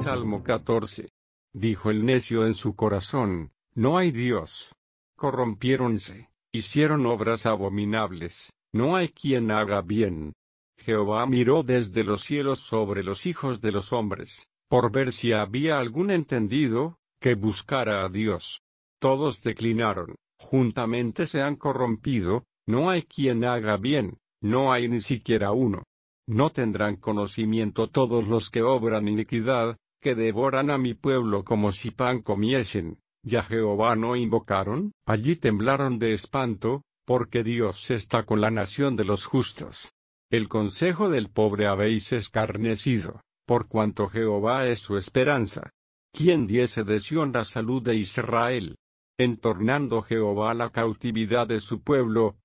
Salmo 14. Dijo el necio en su corazón: no hay Dios. Corrompiéronse, hicieron obras abominables, no hay quien haga bien. Jehová miró desde los cielos sobre los hijos de los hombres, por ver si había algún entendido, que buscara a Dios. Todos declinaron, juntamente se han corrompido, no hay quien haga bien, no hay ni siquiera uno. No tendrán conocimiento todos los que obran iniquidad, que devoran a mi pueblo como si pan comiesen. ¿Ya Jehová no invocaron? Allí temblaron de espanto, porque Dios está con la nación de los justos. El consejo del pobre habéis escarnecido, por cuanto Jehová es su esperanza. ¿Quién diese de Sión la salud de Israel? Entornando Jehová la cautividad de su pueblo,